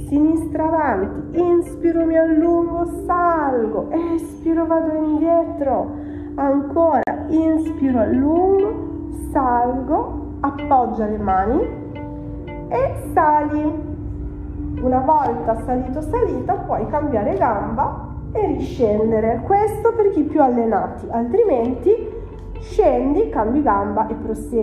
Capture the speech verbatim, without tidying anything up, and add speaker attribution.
Speaker 1: sinistra avanti, inspiro, mi allungo, salgo, espiro, vado indietro, ancora, inspiro, allungo, salgo, appoggia le mani e sali. Una volta salito salita puoi cambiare gamba e riscendere. Questo per chi più allenati, altrimenti scendi, cambi gamba e prosegui.